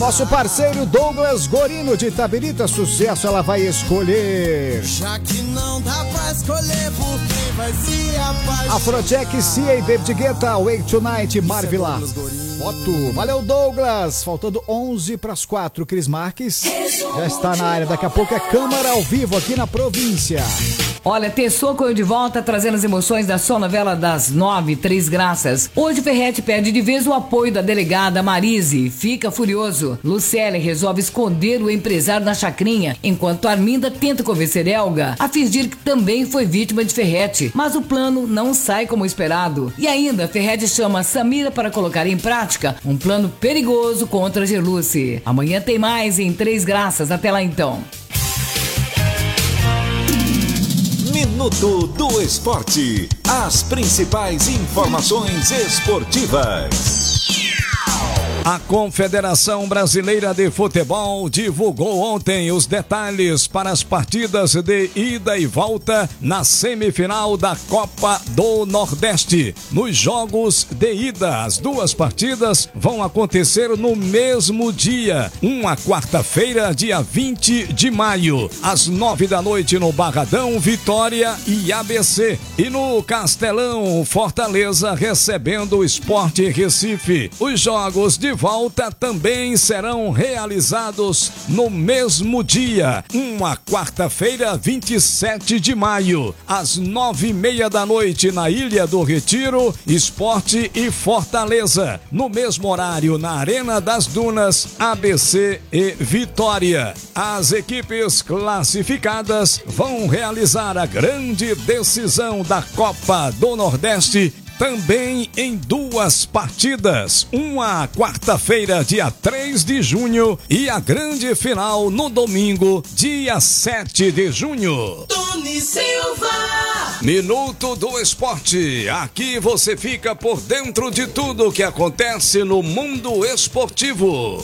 Nosso parceiro Douglas Gorino de Itabirita, sucesso ela vai escolher. Já que não dá pra escolher por quem vai se apaixonar. Afrojack, Cia e David Guetta, Wake Tonight, Marvila. Foto, valeu Douglas. Faltando 11 para as 4, Cris Marques já está na área. Daqui a pouco é Câmara ao vivo aqui na província. Olha, Tessoco de volta trazendo as emoções da sua novela das 9, Três Graças. Hoje Ferretti pede de vez o apoio da delegada Marise. Fica furioso. Lucélia resolve esconder o empresário na chacrinha, enquanto Arminda tenta convencer Elga a fingir que também foi vítima de Ferretti. Mas o plano não sai como esperado. E ainda, Ferretti chama Samira para colocar em prática um plano perigoso contra Gerluce. Amanhã tem mais em Três Graças. Até lá então. Minuto do Esporte. As principais informações esportivas. A Confederação Brasileira de Futebol divulgou ontem os detalhes para as partidas de ida e volta na semifinal da Copa do Nordeste. Nos jogos de ida, as duas partidas vão acontecer no mesmo dia, uma quarta-feira, dia 20 de maio, às 9 da noite no Barradão, Vitória e ABC. E no Castelão, Fortaleza recebendo o Sport Recife. Os jogos de volta também serão realizados no mesmo dia, uma quarta-feira, 27 de maio, às 9:30 da noite na Ilha do Retiro, Sport e Fortaleza. No mesmo horário na Arena das Dunas, ABC e Vitória. As equipes classificadas vão realizar a grande decisão da Copa do Nordeste também em duas partidas, uma quarta-feira, dia 3 de junho e a grande final no domingo, dia 7 de junho. Tony Silva. Minuto do Esporte, aqui você fica por dentro de tudo que acontece no mundo esportivo.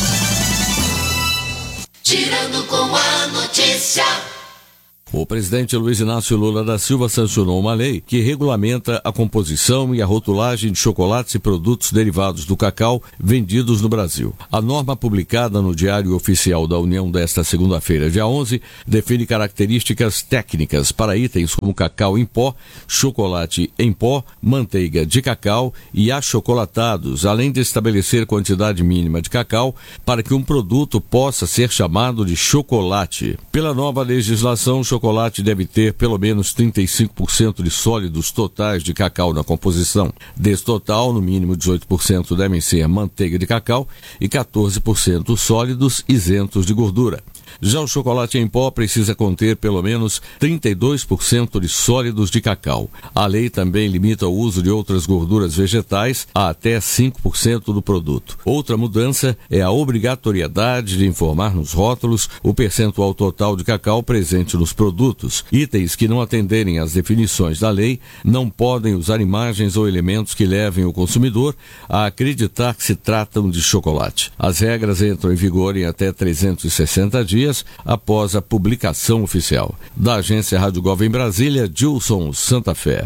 Girando com a notícia. O presidente Luiz Inácio Lula da Silva sancionou uma lei que regulamenta a composição e a rotulagem de chocolates e produtos derivados do cacau vendidos no Brasil. A norma publicada no Diário Oficial da União desta segunda-feira, dia 11, define características técnicas para itens como cacau em pó, chocolate em pó, manteiga de cacau e achocolatados, além de estabelecer quantidade mínima de cacau para que um produto possa ser chamado de chocolate. Pela nova legislação, o chocolate deve ter pelo menos 35% de sólidos totais de cacau na composição. Desse total, no mínimo 18% devem ser manteiga de cacau e 14% sólidos isentos de gordura. Já o chocolate em pó precisa conter pelo menos 32% de sólidos de cacau. A lei também limita o uso de outras gorduras vegetais a até 5% do produto. Outra mudança é a obrigatoriedade de informar nos rótulos o percentual total de cacau presente nos produtos. Itens que não atenderem às definições da lei não podem usar imagens ou elementos que levem o consumidor a acreditar que se tratam de chocolate. As regras entram em vigor em até 360 dias após a publicação oficial. Da agência Rádio Gov em Brasília, Gilson Santa Fé.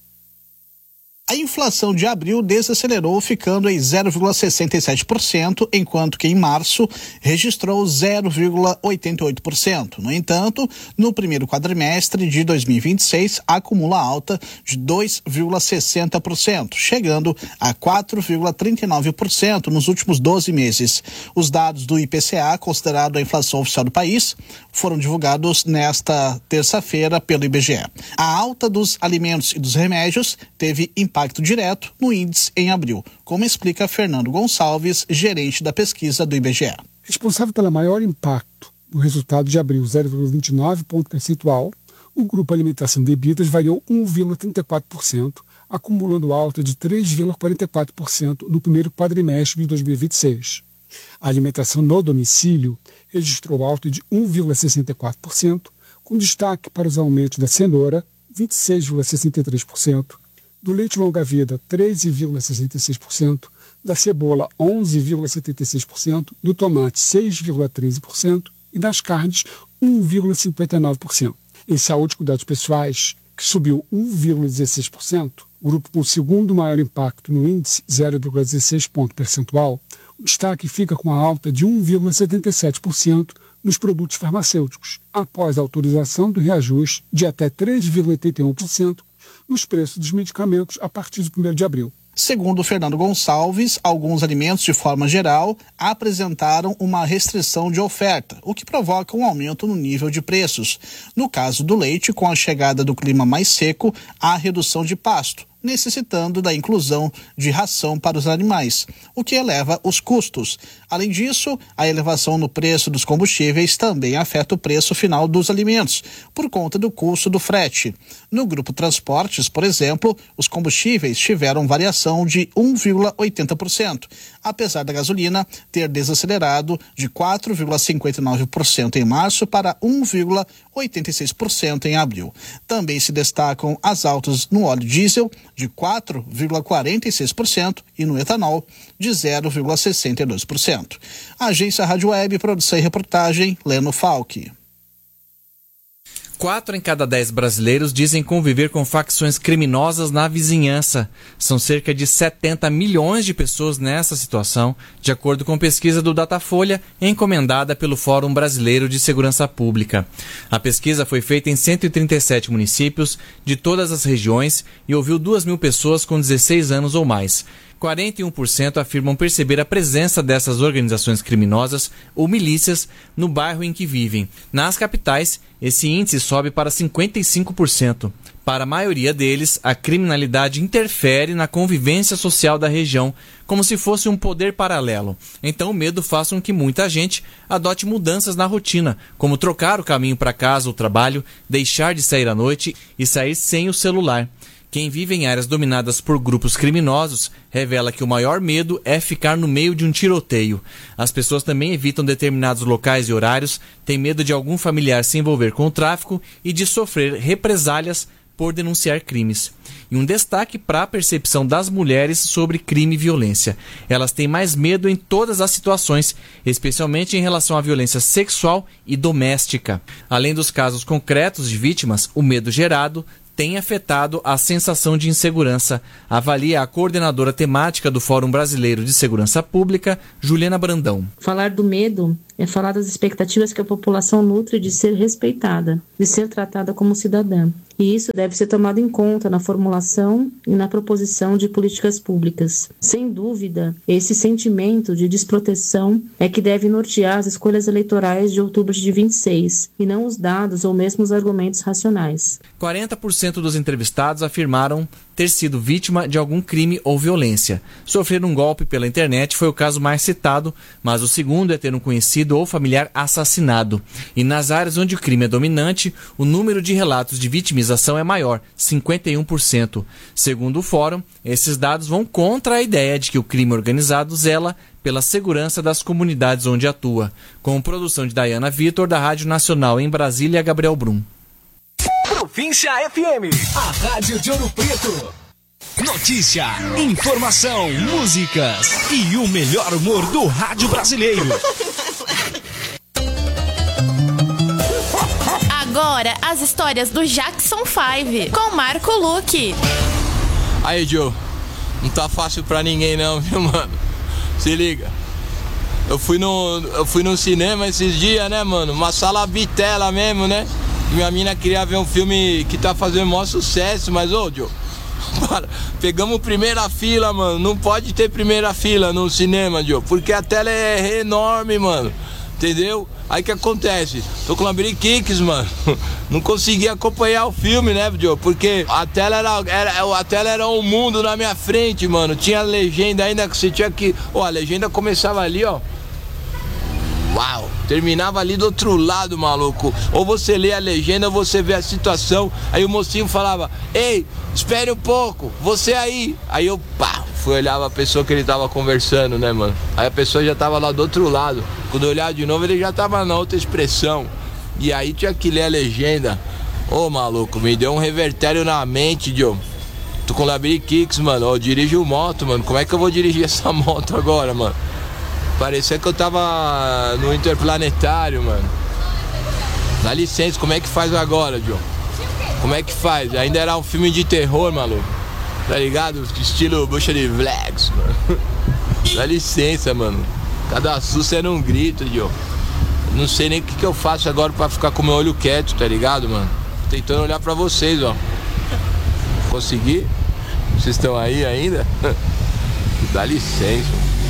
A inflação de abril desacelerou, ficando em 0,67%, enquanto que em março registrou 0,88%. No entanto, no primeiro quadrimestre de 2026, acumula alta de 2,60%, chegando a 4,39% nos últimos 12 meses. Os dados do IPCA, considerado a inflação oficial do país, foram divulgados nesta terça-feira pelo IBGE. A alta dos alimentos e dos remédios teve impacto direto no índice em abril, como explica Fernando Gonçalves, gerente da pesquisa do IBGE. Responsável pelo maior impacto no resultado de abril, 0,29 ponto percentual, o grupo alimentação e bebidas variou 1,34%, acumulando alta de 3,44% no primeiro quadrimestre de 2026. A alimentação no domicílio registrou alta de 1,64%, com destaque para os aumentos da cenoura, 26,63%, do leite longa-vida, 13,66%, da cebola, 11,76%, do tomate, 6,13% e das carnes, 1,59%. Em saúde e cuidados pessoais, que subiu 1,16%, o grupo com o segundo maior impacto no índice, 0,16 ponto percentual, O destaque fica com a alta de 1,77% nos produtos farmacêuticos, após a autorização do reajuste de até 3,81% nos preços dos medicamentos a partir de 1º de abril. Segundo Fernando Gonçalves, alguns alimentos, de forma geral, apresentaram uma restrição de oferta, o que provoca um aumento no nível de preços. No caso do leite, com a chegada do clima mais seco, há redução de pasto, necessitando da inclusão de ração para os animais, o que eleva os custos. Além disso, a elevação no preço dos combustíveis também afeta o preço final dos alimentos, por conta do custo do frete. No grupo Transportes, por exemplo, os combustíveis tiveram variação de 1,80%, apesar da gasolina ter desacelerado de 4,59% em março para 1,86% em abril. Também se destacam as altas no óleo diesel, de 4,46% e no etanol, de 0,62%. Agência Rádio Web, produção e reportagem, Leno Falck. 4 em cada 10 brasileiros dizem conviver com facções criminosas na vizinhança. São cerca de 70 milhões de pessoas nessa situação, de acordo com pesquisa do Datafolha, encomendada pelo Fórum Brasileiro de Segurança Pública. A pesquisa foi feita em 137 municípios de todas as regiões e ouviu 2.000 pessoas com 16 anos ou mais. 41% afirmam perceber a presença dessas organizações criminosas ou milícias no bairro em que vivem. Nas capitais, esse índice sobe para 55%. Para a maioria deles, a criminalidade interfere na convivência social da região, como se fosse um poder paralelo. Então o medo faz com que muita gente adote mudanças na rotina, como trocar o caminho para casa ou trabalho, deixar de sair à noite e sair sem o celular. Quem vive em áreas dominadas por grupos criminosos revela que o maior medo é ficar no meio de um tiroteio. As pessoas também evitam determinados locais e horários, têm medo de algum familiar se envolver com o tráfico e de sofrer represálias por denunciar crimes. E um destaque para a percepção das mulheres sobre crime e violência. Elas têm mais medo em todas as situações, especialmente em relação à violência sexual e doméstica. Além dos casos concretos de vítimas, o medo gerado tem afetado a sensação de insegurança, avalia a coordenadora temática do Fórum Brasileiro de Segurança Pública, Juliana Brandão. Falar do medo é falar das expectativas que a população nutre de ser respeitada, de ser tratada como cidadã. E isso deve ser tomado em conta na formulação e na proposição de políticas públicas. Sem dúvida, esse sentimento de desproteção é que deve nortear as escolhas eleitorais de outubro de 26, e não os dados ou mesmo os argumentos racionais. 40% dos entrevistados afirmaram ter sido vítima de algum crime ou violência. Sofrer um golpe pela internet foi o caso mais citado, mas o segundo é ter um conhecido ou familiar assassinado. E nas áreas onde o crime é dominante, o número de relatos de vitimização é maior, 51%. Segundo o Fórum, esses dados vão contra a ideia de que o crime organizado zela pela segurança das comunidades onde atua. Com produção de Dayana Vitor, da Rádio Nacional em Brasília, Gabriel Brum. Província FM, a rádio de Ouro Preto. Notícia, informação, músicas e o melhor humor do rádio brasileiro. Agora, as histórias do Jackson 5, com Marco Luque. Aí, Joe, não tá fácil pra ninguém não, viu, mano? Se liga. Eu fui no cinema esses dias, né, mano? Uma sala bitela mesmo, né? Minha mina queria ver um filme que tá fazendo maior sucesso, mas, ô, Joe, pegamos primeira fila, mano. Não pode ter primeira fila no cinema, Joe, porque a tela é enorme, mano. Entendeu? Aí que acontece? Tô com labirikicks, mano. Não consegui acompanhar o filme, né, Joe? Porque a tela era um mundo na minha frente, mano. Tinha legenda ainda que você tinha que... Ó, a legenda começava ali, ó. Uau! Terminava ali do outro lado, maluco. Ou você lê a legenda ou você vê a situação. Aí o mocinho falava: ei, espere um pouco, você aí. Aí eu, fui olhar a pessoa que ele tava conversando, né, mano? Aí a pessoa já tava lá do outro lado. Quando eu olhar de novo, ele já tava na outra expressão. E aí tinha que ler a legenda. Ô, maluco, me deu um revertério na mente, Joe. Tô com labirikicks, mano. Eu dirijo moto, mano. Como é que eu vou dirigir essa moto agora, mano? Parecia que eu tava no Interplanetário, mano. Dá licença, como é que faz agora, Joe? Como é que faz? Ainda era um filme de terror, maluco. Tá ligado? Estilo Bucha de Blacks, mano. Dá licença, mano. Cada susto era um grito, Dio. Não sei nem o que eu faço agora pra ficar com o meu olho quieto, tá ligado, mano? Tentando olhar pra vocês, ó. Consegui? Vocês estão aí ainda? Dá licença.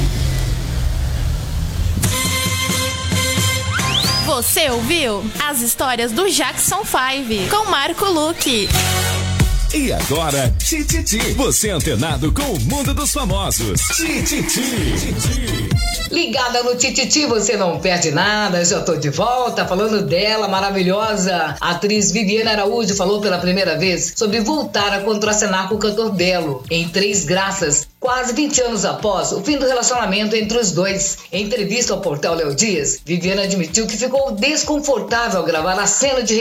Você ouviu as histórias do Jackson 5 com Marco Luque. E agora, Tititi. Você é antenado com o mundo dos famosos. Tititi. Ligada no Tititi, você não perde nada. Já tô de volta falando dela, maravilhosa. A atriz Viviane Araújo falou pela primeira vez sobre voltar a contracenar com o cantor Belo em Três Graças, quase 20 anos após o fim do relacionamento entre os dois. Em entrevista ao portal Léo Dias, Viviane admitiu que ficou desconfortável ao gravar a cena de